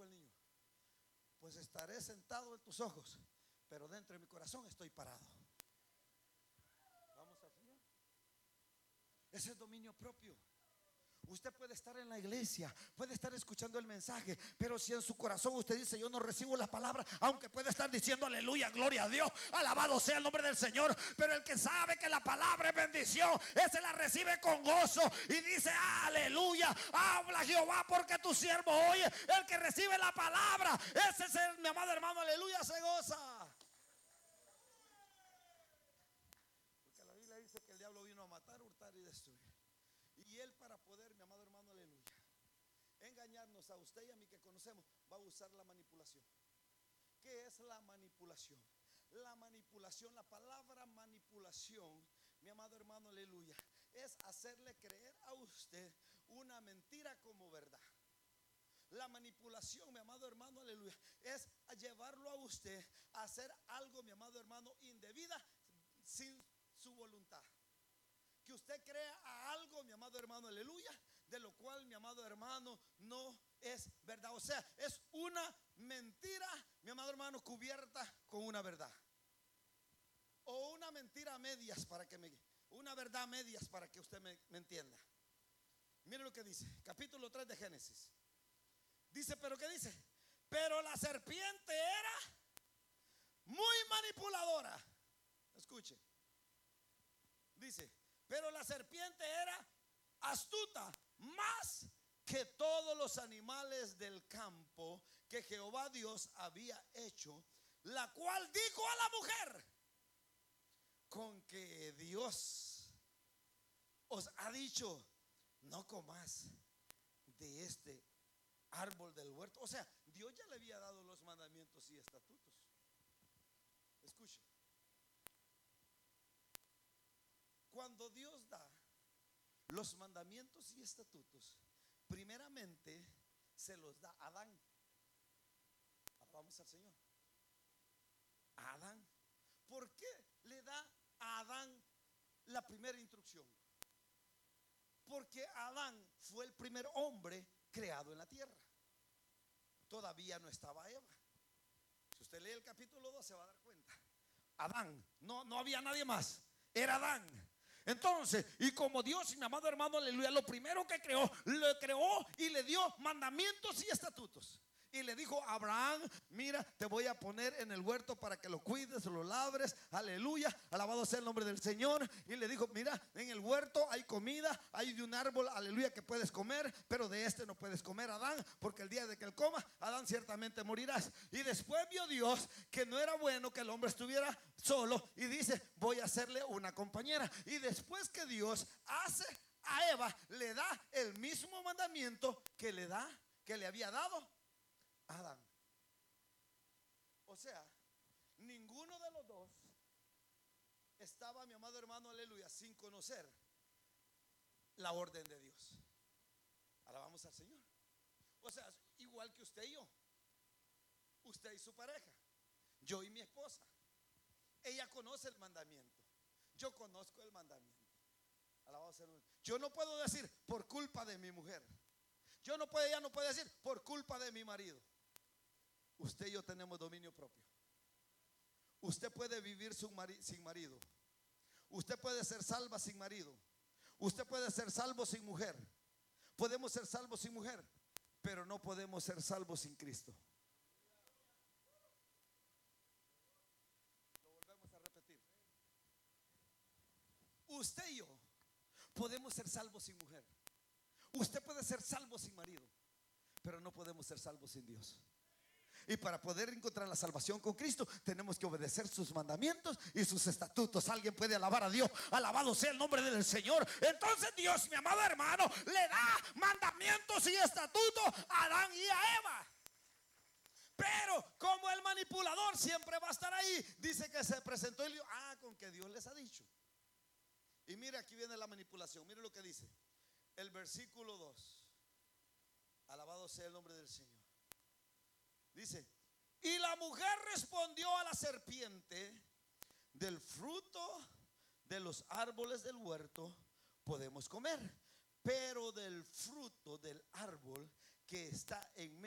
el niño: pues estaré sentado en tus ojos, pero dentro de mi corazón estoy parado. Vamos al Señor. Ese es dominio propio. Usted puede estar en la iglesia, puede estar escuchando el mensaje, pero si en su corazón usted dice: yo no recibo la palabra, aunque puede estar diciendo aleluya, gloria a Dios, alabado sea el nombre del Señor, pero el que sabe que la palabra es bendición, ese la recibe con gozo y dice: aleluya, habla Jehová porque tu siervo oye. El que recibe la palabra, ese es el, mi amado hermano, aleluya, se goza. Porque la Biblia dice que el diablo vino a matar, hurtar y destruir. Y él, para poder, mi amado hermano, aleluya, engañarnos a usted y a mí que conocemos, va a usar la manipulación. ¿Qué es la manipulación? La manipulación, la palabra manipulación, mi amado hermano, aleluya, es hacerle creer a usted una mentira como verdad. La manipulación, mi amado hermano, aleluya, es llevarlo a usted a hacer algo, mi amado hermano, indebida sin su voluntad. Que usted crea a algo, mi amado hermano, aleluya, de lo cual, mi amado hermano, no es verdad. O sea, es una mentira, mi amado hermano, cubierta con una verdad. O una mentira a medias, una verdad a medias, para que usted me entienda. Mire lo que dice, capítulo 3 de Génesis. Dice, ¿pero qué dice? Pero la serpiente era muy manipuladora. Escuche. Dice: pero la serpiente era astuta más que todos los animales del campo que Jehová Dios había hecho, la cual dijo a la mujer: con que Dios os ha dicho, no comas de este árbol del huerto. O sea, Dios ya le había dado los mandamientos y estatutos. Escuche. Cuando Dios da los mandamientos y estatutos, primeramente se los da a Adán. Alabamos al Señor. A Adán. ¿Por qué le da a Adán la primera instrucción? Porque Adán fue el primer hombre creado en la tierra. Todavía no estaba Eva. Si usted lee el capítulo 2 se va a dar cuenta. Adán, no había nadie más, era Adán. Entonces, y como Dios, mi amado hermano, aleluya, lo primero que creó, lo creó y le dio mandamientos y estatutos. Y le dijo a Abraham: mira, te voy a poner en el huerto para que lo cuides, lo labres, aleluya, alabado sea el nombre del Señor. Y le dijo: mira, en el huerto hay comida, hay de un árbol, aleluya, que puedes comer, pero de este no puedes comer, Adán, porque el día de que él coma, Adán, ciertamente morirás. Y después vio Dios que no era bueno que el hombre estuviera solo, y dice: voy a hacerle una compañera. Y después que Dios hace a Eva, le da el mismo mandamiento que le había dado Adán. O sea, ninguno de los dos estaba, mi amado hermano, aleluya, sin conocer la orden de Dios. Alabamos al Señor. O sea, igual que usted y yo, usted y su pareja, yo y mi esposa. Ella conoce el mandamiento, yo conozco el mandamiento. Alabado sea el Señor. Yo no puedo decir por culpa de mi mujer. Ella no puede decir por culpa de mi marido. Usted y yo tenemos dominio propio. Usted puede vivir sin marido. Usted puede ser salva sin marido. Usted puede ser salvo sin mujer. Podemos ser salvos sin mujer, pero no podemos ser salvos sin Cristo. Lo volvemos a repetir. Usted y yo podemos ser salvos sin mujer. Usted puede ser salvo sin marido, pero no podemos ser salvos sin Dios. Y para poder encontrar la salvación con Cristo, tenemos que obedecer sus mandamientos y sus estatutos. Alguien puede alabar a Dios. Alabado sea el nombre del Señor. Entonces Dios, mi amado hermano, le da mandamientos y estatutos a Adán y a Eva. Pero como el manipulador siempre va a estar ahí, dice que se presentó y le dijo: con que Dios les ha dicho. Y mire, aquí viene la manipulación. Mire lo que dice el versículo 2. Alabado sea el nombre del Señor. Dice: y la mujer respondió a la serpiente: del fruto de los árboles del huerto podemos comer, pero del fruto del árbol que está en